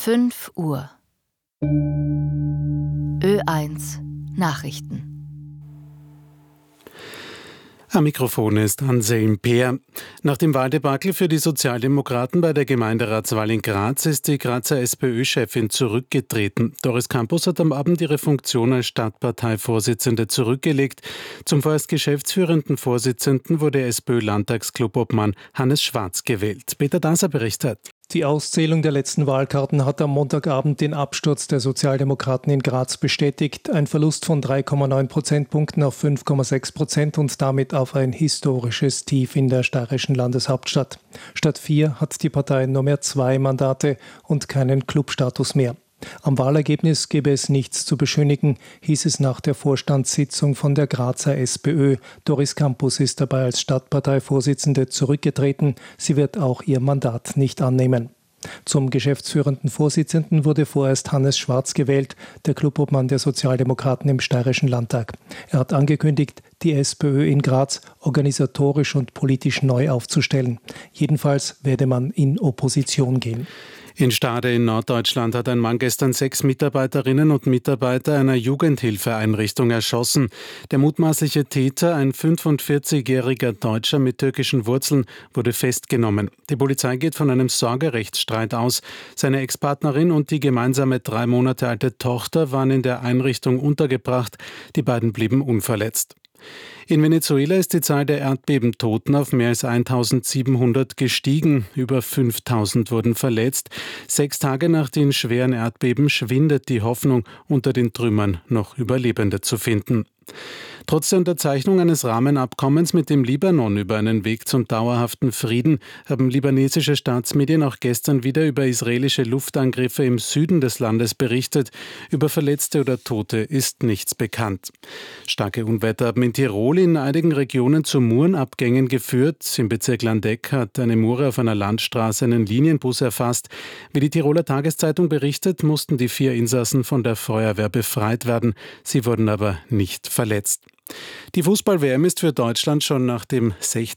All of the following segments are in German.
5 Uhr. Ö1 Nachrichten. Am Mikrofon ist Anselm Peer. Nach dem Wahldebakel für die Sozialdemokraten bei der Gemeinderatswahl in Graz ist die Grazer SPÖ-Chefin zurückgetreten. Doris Campus hat am Abend ihre Funktion als Stadtparteivorsitzende zurückgelegt. Zum vorerst geschäftsführenden Vorsitzenden wurde SPÖ-Landtagsclubobmann Hannes Schwarz gewählt. Peter Daser berichtet. Die Auszählung der letzten Wahlkarten hat am Montagabend den Absturz der Sozialdemokraten in Graz bestätigt. Ein Verlust von 3,9 Prozentpunkten auf 5,6% und damit auf ein historisches Tief in der steirischen Landeshauptstadt. Statt 4 hat die Partei nur mehr 2 Mandate und keinen Clubstatus mehr. Am Wahlergebnis gebe es nichts zu beschönigen, hieß es nach der Vorstandssitzung von der Grazer SPÖ. Doris Campus ist dabei als Stadtparteivorsitzende zurückgetreten. Sie wird auch ihr Mandat nicht annehmen. Zum geschäftsführenden Vorsitzenden wurde vorerst Hannes Schwarz gewählt, der Clubobmann der Sozialdemokraten im Steirischen Landtag. Er hat angekündigt, die SPÖ in Graz organisatorisch und politisch neu aufzustellen. Jedenfalls werde man in Opposition gehen. In Stade in Norddeutschland hat ein Mann gestern 6 Mitarbeiterinnen und Mitarbeiter einer Jugendhilfeeinrichtung erschossen. Der mutmaßliche Täter, ein 45-jähriger Deutscher mit türkischen Wurzeln, wurde festgenommen. Die Polizei geht von einem Sorgerechtsstreit aus. Seine Ex-Partnerin und die gemeinsame 3 Monate alte Tochter waren in der Einrichtung untergebracht. Die beiden blieben unverletzt. In Venezuela ist die Zahl der Erdbebentoten auf mehr als 1700 gestiegen. Über 5000 wurden verletzt. 6 Tage nach den schweren Erdbeben schwindet die Hoffnung, unter den Trümmern noch Überlebende zu finden. Trotz der Unterzeichnung eines Rahmenabkommens mit dem Libanon über einen Weg zum dauerhaften Frieden haben libanesische Staatsmedien auch gestern wieder über israelische Luftangriffe im Süden des Landes berichtet. Über Verletzte oder Tote ist nichts bekannt. Starke Unwetter haben in Tirol in einigen Regionen zu Murenabgängen geführt. Im Bezirk Landeck hat eine Mure auf einer Landstraße einen Linienbus erfasst. Wie die Tiroler Tageszeitung berichtet, mussten die 4 Insassen von der Feuerwehr befreit werden. Sie wurden aber nicht verletzt. Die Fußball-WM ist für Deutschland schon nach dem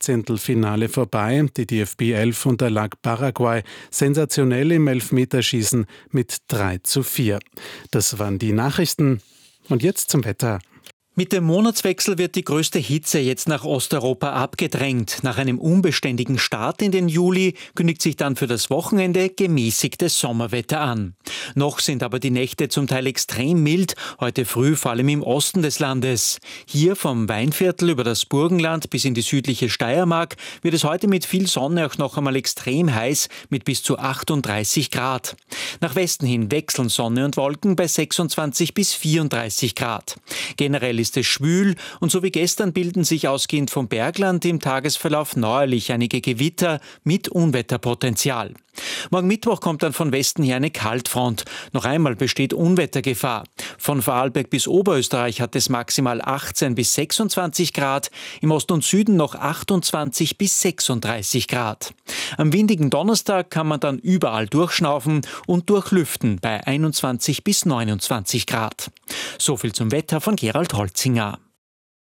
16. vorbei. Die DFB 11 unterlag Paraguay sensationell im Elfmeterschießen mit 3:4. Das waren die Nachrichten. Und jetzt zum Wetter. Mit dem Monatswechsel wird die größte Hitze jetzt nach Osteuropa abgedrängt. Nach einem unbeständigen Start in den Juli kündigt sich dann für das Wochenende gemäßigtes Sommerwetter an. Noch sind aber die Nächte zum Teil extrem mild, heute früh vor allem im Osten des Landes. Hier vom Weinviertel über das Burgenland bis in die südliche Steiermark wird es heute mit viel Sonne auch noch einmal extrem heiß mit bis zu 38 Grad. Nach Westen hin wechseln Sonne und Wolken bei 26 bis 34 Grad. Generell ist es schwül und so wie gestern bilden sich ausgehend vom Bergland im Tagesverlauf neuerlich einige Gewitter mit Unwetterpotenzial. Morgen Mittwoch kommt dann von Westen her eine Kaltfront. Noch einmal besteht Unwettergefahr. Von Vorarlberg bis Oberösterreich hat es maximal 18 bis 26 Grad, im Osten und Süden noch 28 bis 36 Grad. Am windigen Donnerstag kann man dann überall durchschnaufen und durchlüften bei 21 bis 29 Grad. So viel zum Wetter von Gerald Holzinger.